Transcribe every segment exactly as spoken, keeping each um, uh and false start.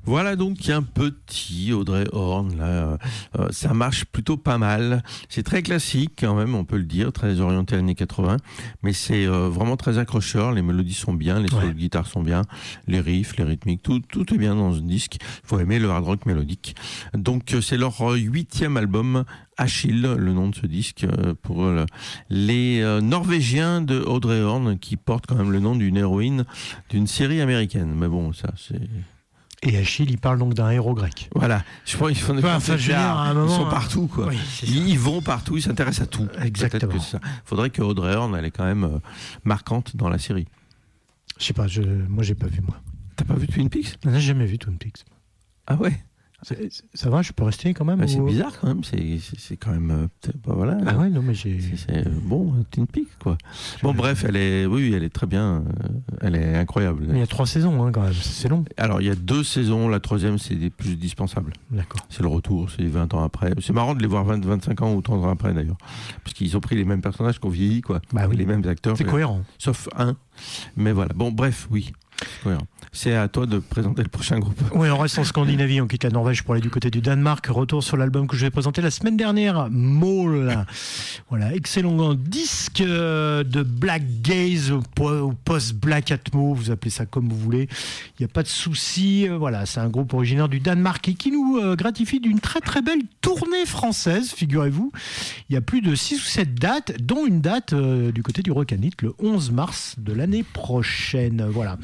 Voilà donc un petit Audrey Horne là, euh, ça marche plutôt pas mal. C'est très classique quand même, on peut le dire, très orienté années quatre-vingts, mais c'est euh, vraiment très accrocheur. Les mélodies sont bien, les solos ouais. de guitare sont bien, les riffs, les rythmiques, tout tout est bien dans ce disque. Il faut aimer le hard rock mélodique. Donc c'est leur huitième album. Achille, le nom de ce disque, pour les Norvégiens de Audrey Horne, qui portent quand même le nom d'une héroïne d'une série américaine. Mais bon, ça, c'est... Et Achille, il parle donc d'un héros grec. Voilà. Je pense qu'ils font des enfin, enfin, je veux dire, à un moment, ils sont partout, quoi. Oui, ils, ils vont partout, ils s'intéressent à tout. Exactement. Peut-être que c'est ça. Faudrait que Audrey Horne, elle est quand même euh, marquante dans la série. Je sais pas, je... moi, j'ai pas vu, moi. T'as pas vu Twin Peaks ? Non, j'ai jamais vu Twin Peaks. Ah ouais ? C'est, ça va, je peux rester quand même bah, ou... C'est bizarre quand même, c'est, c'est, c'est quand même... Euh, bah, voilà, ah ouais, non mais j'ai... C'est, c'est bon, Twin Peaks quoi. Bon bref, elle est, oui, elle est très bien, euh, elle est incroyable. Mais il y a trois saisons hein, quand même, c'est long. Alors il y a deux saisons, la troisième c'est des plus dispensables. D'accord. C'est le retour, c'est vingt ans après. C'est marrant de les voir vingt, vingt-cinq ans ou trente ans après d'ailleurs. Parce qu'ils ont pris les mêmes personnages qu'on vieillit quoi. Bah oui. Les mêmes acteurs. C'est cohérent. Sauf un. Mais voilà, bon bref, oui. C'est cohérent. C'est à toi de présenter le prochain groupe. Oui, on reste en Scandinavie, on quitte la Norvège pour aller du côté du Danemark. Retour sur l'album que je vais présenter la semaine dernière, Maul. Voilà, excellent disque de black gaze ou post-black atmo, vous appelez ça comme vous voulez. Il n'y a pas de souci. Voilà, c'est un groupe originaire du Danemark et qui nous gratifie d'une très très belle tournée française, figurez-vous. Il y a plus de six ou sept dates, dont une date euh, du côté du Rocanit, le onze mars de l'année prochaine. Voilà.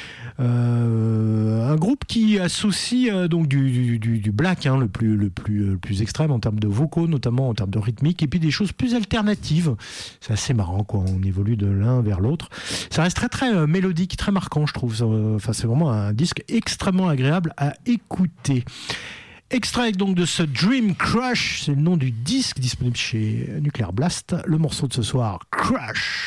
Euh, un groupe qui associe euh, donc du, du, du black hein, le, plus, le, plus, le plus extrême en termes de vocaux, notamment en termes de rythmique, et puis des choses plus alternatives. C'est assez marrant, quoi. On évolue de l'un vers l'autre. Ça reste très très euh, mélodique, très marquant, je trouve. Enfin, c'est vraiment un disque extrêmement agréable à écouter. Extrait donc de ce Dream Crush, c'est le nom du disque disponible chez Nuclear Blast. Le morceau de ce soir, Crush.